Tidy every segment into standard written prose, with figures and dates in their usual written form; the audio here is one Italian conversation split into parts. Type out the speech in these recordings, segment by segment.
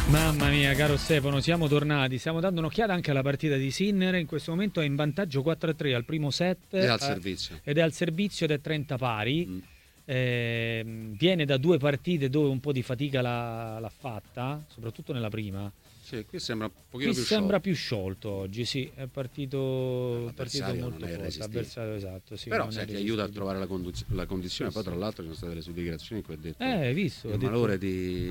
Mamma mia, caro Stefano, siamo tornati. Stiamo dando un'occhiata anche alla partita di Sinner. In questo momento è in vantaggio 4-3 al primo set. E al servizio. Ed è al servizio ed è 30 pari. Mm. Viene da due partite dove un po' di fatica l'ha fatta, soprattutto nella prima. Sì, qui sembra un pochino Qui più sembra sciolto. più sciolto oggi, sì, è partito L'avversario molto non è forte. irresistibile. Avversario, esatto, sì, Però non sai, è ti aiuta a resistibile. trovare la condizione. Sì, Poi tra sì. l'altro ci sono state le sue dichiarazioni in cui ha detto Hai visto? Ha il detto malore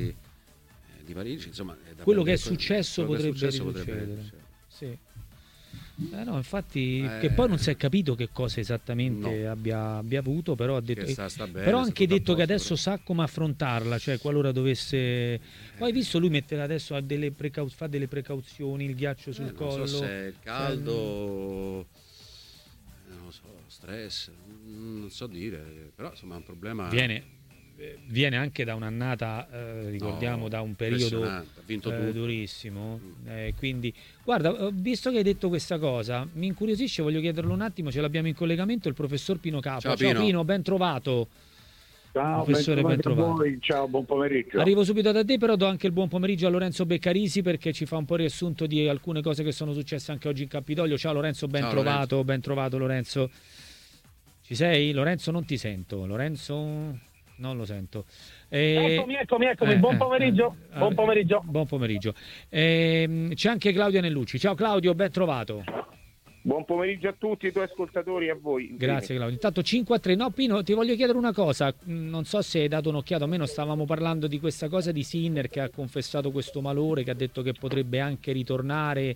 di Parigi, insomma, è da quello che è prendere successo quello che è potrebbe successo risuccedere. succedere. Sì. No, infatti, che poi non si è Eh, capito che cosa no, esattamente abbia avuto, però ha detto, che sta bene, però ha sta anche tutto a detto che posto. adesso sa come affrontarla, cioè qualora dovesse. Poi hai visto lui mettere adesso fa delle precauzioni, il ghiaccio sul Non so collo. se è Cioè, caldo, non lo so, stress, non so dire, però insomma è un problema. viene anche da un'annata, ricordiamo, No, da un periodo impressionante, ha vinto tutto. durissimo. Mm. Quindi, guarda, visto che hai detto questa cosa, mi incuriosisce, voglio chiederlo un attimo, ce l'abbiamo in collegamento il professor Pino Capua. Ciao Ciao Pino. Pino, ben trovato. Ciao, Professore, ben bentrovati a trovato. voi, ciao, buon pomeriggio. Arrivo subito da te, però do anche il buon pomeriggio a Lorenzo Beccarisi perché ci fa un po' il riassunto di alcune cose che sono successe anche oggi in Campidoglio. Ciao Lorenzo, Ciao, Lorenzo. ben trovato Lorenzo. Ci sei? Lorenzo, non ti sento. Lorenzo, non lo sento. Eccomi, buon pomeriggio, buon pomeriggio. Buon pomeriggio. C'è anche Claudio Nellucci. Ciao Claudio, ben trovato. Buon pomeriggio a tutti i tuoi ascoltatori e a voi. Grazie Claudio. Intanto 5-3. No, Pino, ti voglio chiedere una cosa. Non so se hai dato un'occhiata o meno. Stavamo parlando di questa cosa di Sinner che ha confessato questo malore, che ha detto che potrebbe anche ritornare.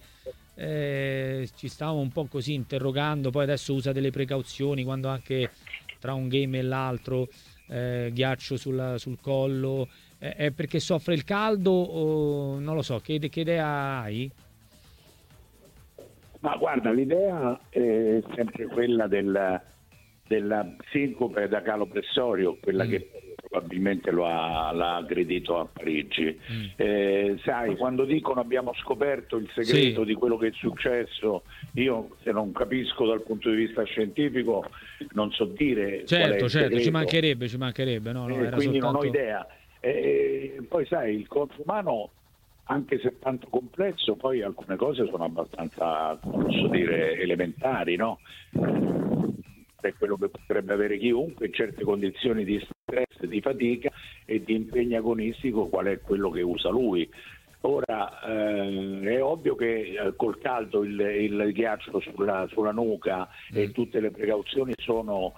Ci stavamo un po' così interrogando. Poi adesso usa delle precauzioni quando anche tra un game e l'altro ghiaccio sul collo. È perché soffre il caldo o non lo so. Che idea hai? Ma guarda, l'idea è sempre quella della sincope da calopressorio, quella che probabilmente l'ha aggredito a Parigi. Sai, quando dicono abbiamo scoperto il segreto Sì. di quello che è successo, io se non capisco dal punto di vista scientifico non so dire qual è Certo, il certo, ci segreto. mancherebbe. No, era Quindi non ho soltanto. idea. Poi sai, il corpo umano, anche se tanto complesso, poi alcune cose sono abbastanza, come posso dire, elementari, no? È quello che potrebbe avere chiunque in certe condizioni di stress, di fatica e di impegno agonistico, qual è quello che usa lui. Ora è ovvio che col caldo il ghiaccio sulla nuca e tutte le precauzioni sono